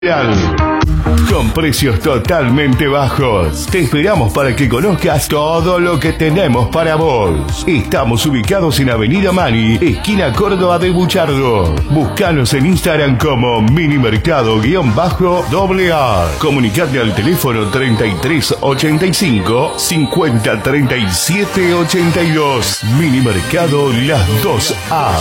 Con precios totalmente bajos. Te esperamos para que conozcas todo lo que tenemos para vos. Estamos ubicados en Avenida Mani, esquina Córdoba de Buchardo. Búscanos en Instagram como minimercado_AA. Comunicate al teléfono 3385 50 37 82. Minimercado Las 2A.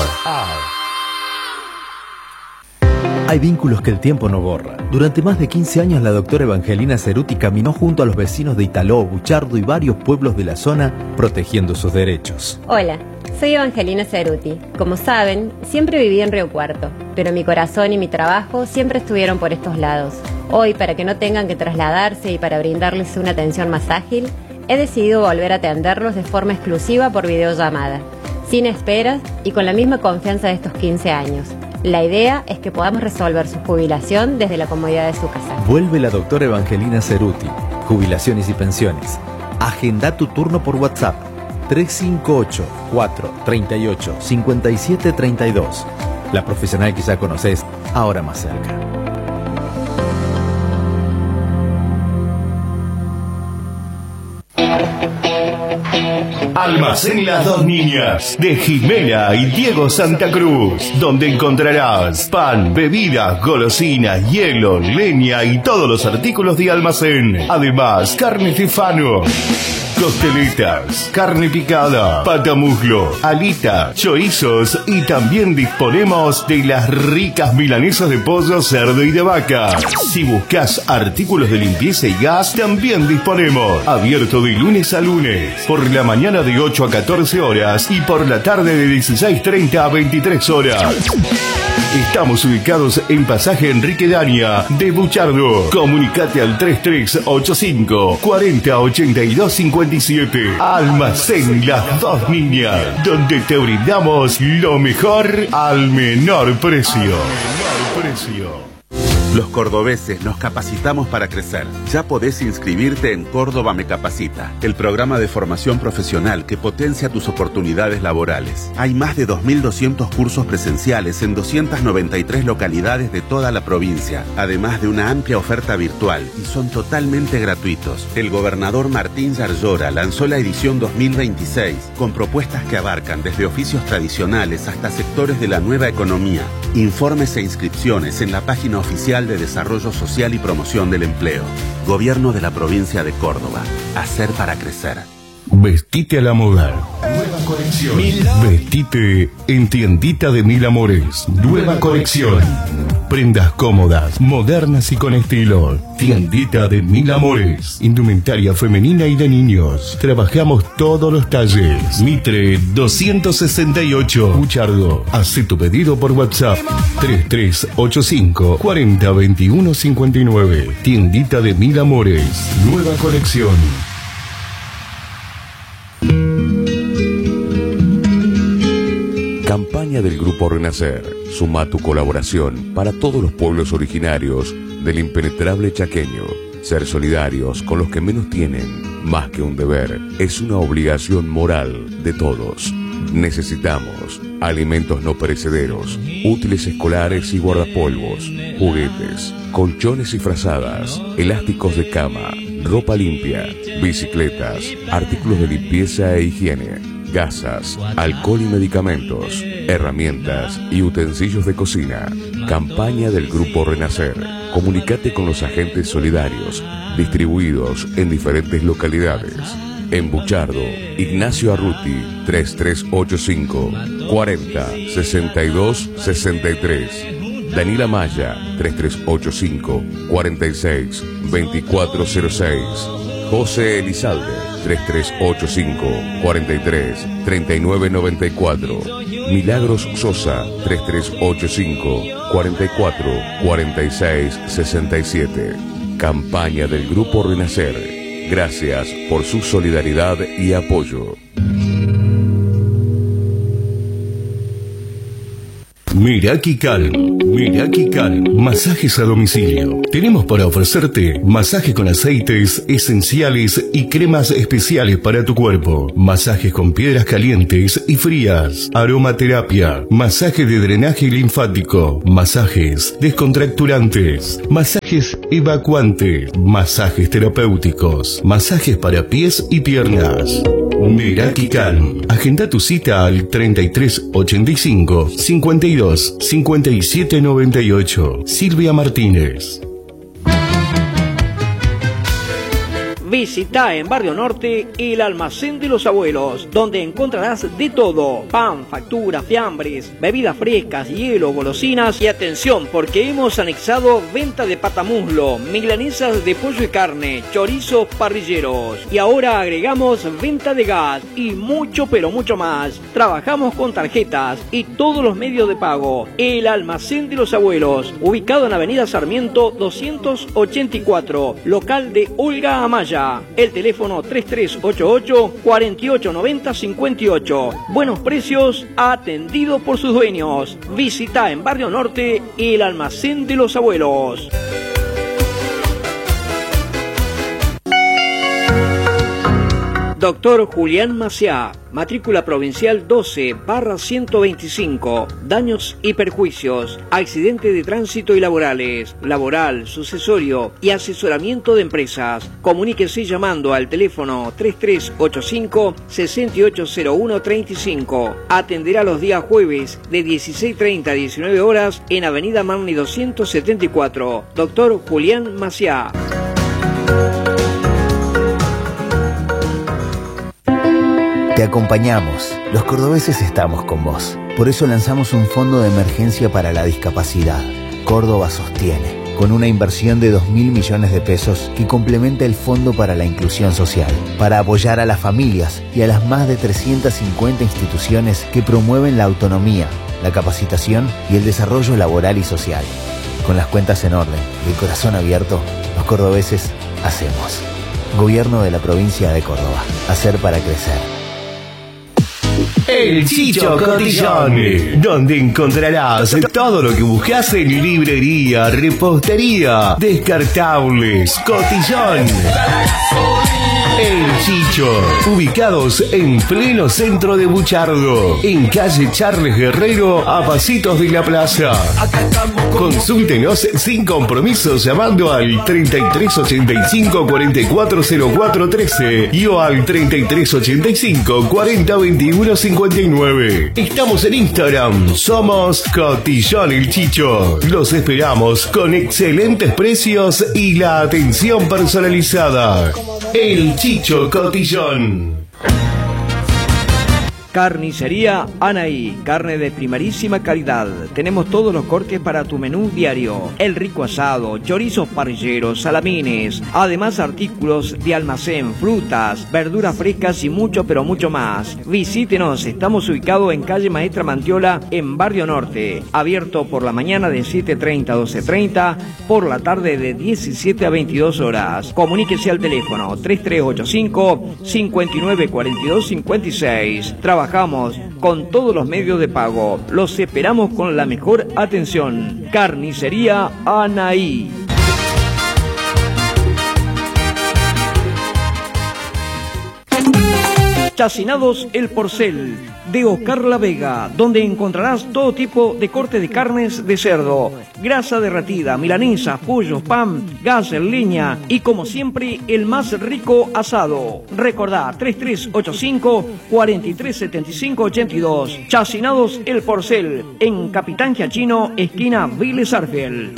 Hay vínculos que el tiempo no borra. Durante más de 15 años la doctora Evangelina Ceruti caminó junto a los vecinos de Italó, Buchardo y varios pueblos de la zona protegiendo sus derechos. Hola, soy Evangelina Ceruti. Como saben, siempre viví en Río Cuarto, pero mi corazón y mi trabajo siempre estuvieron por estos lados. Hoy, para que no tengan que trasladarse y para brindarles una atención más ágil, he decidido volver a atenderlos de forma exclusiva por videollamada, sin esperas y con la misma confianza de estos 15 años. La idea es que podamos resolver su jubilación desde la comodidad de su casa. Vuelve la doctora Evangelina Ceruti. Jubilaciones y pensiones. Agenda tu turno por WhatsApp. 358-438-5732. La profesional que ya conoces, ahora más cerca. Almacén Las Dos Niñas, de Jimena y Diego Santa Cruz, donde encontrarás pan, bebidas, golosinas, hielo, leña y todos los artículos de almacén. Además, carne Stefano, costeletas, carne picada, patamuslo, alita, chorizos y también disponemos de las ricas milanesas de pollo, cerdo y de vaca. Si buscas artículos de limpieza y gas, también disponemos. Abierto de lunes a lunes, por la mañana de 8 a 14 horas y por la tarde de 16:30 a 23 horas. Estamos ubicados en Pasaje Enrique Dania de Buchardo. Comunicate al 3385 40 82 57. Almacén Las Dos Niñas, donde te brindamos lo mejor al menor precio. Los cordobeses nos capacitamos para crecer. Ya podés inscribirte en Córdoba Me Capacita, el programa de formación profesional que potencia tus oportunidades laborales. Hay más de 2.200 cursos presenciales en 293 localidades de toda la provincia, además de una amplia oferta virtual, y son totalmente gratuitos. El gobernador Martín Yarlora lanzó la edición 2026 con propuestas que abarcan desde oficios tradicionales hasta sectores de la nueva economía. Informes e inscripciones en la página oficial de Desarrollo Social y Promoción del Empleo. Gobierno de la provincia de Córdoba. Hacer para crecer. Vestite a la moda. Nueva colección. Vestite en Tiendita de Mil Amores. Nueva colección. Prendas cómodas, modernas y con estilo. Tiendita de Mil Amores. Indumentaria femenina y de niños. Trabajamos todos los talles. Mitre 268. Buchardo. Haz tu pedido por WhatsApp. 3385 40 21 59. Tiendita de Mil Amores. Nueva colección. Campaña del Grupo Renacer. Suma tu colaboración para todos los pueblos originarios del impenetrable chaqueño. Ser solidarios con los que menos tienen, más que un deber, es una obligación moral de todos. Necesitamos alimentos no perecederos, útiles escolares y guardapolvos, juguetes, colchones y frazadas, elásticos de cama, ropa limpia, bicicletas, artículos de limpieza e higiene, gasas, alcohol y medicamentos, herramientas y utensilios de cocina. Campaña del Grupo Renacer. Comunicate con los agentes solidarios distribuidos en diferentes localidades. En Buchardo, Ignacio Arruti, 3385 40 62 63. Daniela Maya, 3385 46 2406. José Elizalde, 3385 43 3994. Milagros Sosa, 3385 44 46 67. Campaña del Grupo Renacer. Gracias por su solidaridad y apoyo. Meraki Calm. Meraki Calm. Masajes a domicilio. Tenemos para ofrecerte masajes con aceites esenciales y cremas especiales para tu cuerpo. Masajes con piedras calientes y frías. Aromaterapia. Masaje de drenaje linfático. Masajes descontracturantes. Masajes evacuantes. Masajes terapéuticos. Masajes para pies y piernas. Meraki Calm. Agenda tu cita al 33 85 52 57 98. Silvia Martínez. Visita en Barrio Norte el Almacén de los Abuelos, donde encontrarás de todo: pan, facturas, fiambres, bebidas frescas, hielo, golosinas y atención, porque hemos anexado venta de patamuslo, milanesas de pollo y carne, chorizos parrilleros, y ahora agregamos venta de gas y mucho pero mucho más. Trabajamos con tarjetas y todos los medios de pago. El Almacén de los Abuelos, ubicado en Avenida Sarmiento 284, local de Olga Amaya. El teléfono 3388-4890-58. Buenos precios, atendido por sus dueños. Visita en Barrio Norte el Almacén de los Abuelos. Doctor Julián Maciá, matrícula provincial 12/125, daños y perjuicios, accidente de tránsito y laborales, laboral, sucesorio y asesoramiento de empresas. Comuníquese llamando al teléfono 3385-680135. Atenderá los días jueves de 16:30 a 19 horas en Avenida Marni 274. Doctor Julián Maciá. Te acompañamos. Los cordobeses estamos con vos. Por eso lanzamos un fondo de emergencia para la discapacidad. Córdoba Sostiene, con una inversión de 2.000 millones de pesos que complementa el Fondo para la Inclusión Social, para apoyar a las familias y a las más de 350 instituciones que promueven la autonomía, la capacitación y el desarrollo laboral y social. Con las cuentas en orden y el corazón abierto, los cordobeses hacemos. Gobierno de la provincia de Córdoba. Hacer para crecer. El Chicho Cotillón, donde encontrarás todo lo que buscas en librería, repostería, descartables. Cotillón. El Chicho, ubicados en pleno centro de Buchardo, en calle Charles Guerrero, a pasitos de la plaza. Consúltenos sin compromiso llamando al 3385 440413 y o al 3385 402159. Estamos en Instagram, somos Cotillón El Chicho. Los esperamos con excelentes precios y la atención personalizada. El Chicho Cotillón. Carnicería Anaí, carne de primerísima calidad. Tenemos todos los cortes para tu menú diario. El rico asado, chorizos parrilleros, salamines. Además artículos de almacén, frutas, verduras frescas y mucho pero mucho más. Visítenos, estamos ubicados en calle Maestra Mantiola, en Barrio Norte. Abierto por la mañana de 7:30 a 12:30, por la tarde de 17 a 22 horas. Comuníquese al teléfono 3385 594256. Trabajamos con todos los medios de pago. Los esperamos con la mejor atención. Carnicería Anaí. Chacinados El Porcel, de Oscar La Vega, donde encontrarás todo tipo de corte de carnes de cerdo, grasa derretida, milanesa, pollo, pan, gas, leña y, como siempre, el más rico asado. Recordá, 3385-437582. Chacinados El Porcel, en Capitán Giachino, esquina Vélez Arfiel.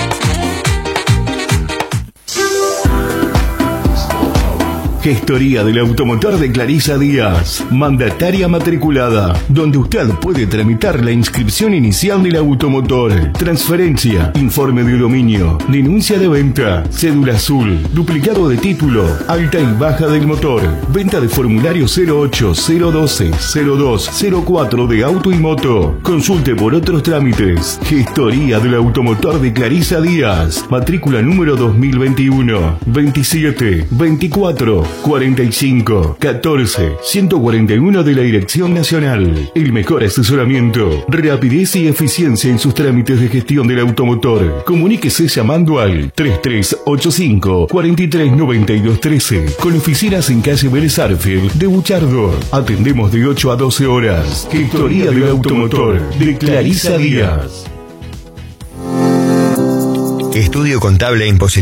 Gestoría del automotor de Clarisa Díaz, mandataria matriculada, donde usted puede tramitar la inscripción inicial del automotor, transferencia, informe de dominio, denuncia de venta, cédula azul, duplicado de título, alta y baja del motor, venta de formulario 08, 012, 02, 04 de auto y moto. Consulte por otros trámites. Gestoría del automotor de Clarisa Díaz, matrícula número 2021, 27, 24. 45 14 141 de la Dirección Nacional. El mejor asesoramiento, rapidez y eficiencia en sus trámites de gestión del automotor. Comuníquese llamando al 3385 43 92 13 con oficinas en calle Vélez Arfield de Buchardo. Atendemos de 8 a 12 horas. Gestoría del automotor de Clarisa Díaz. Estudio Contable e Imposible.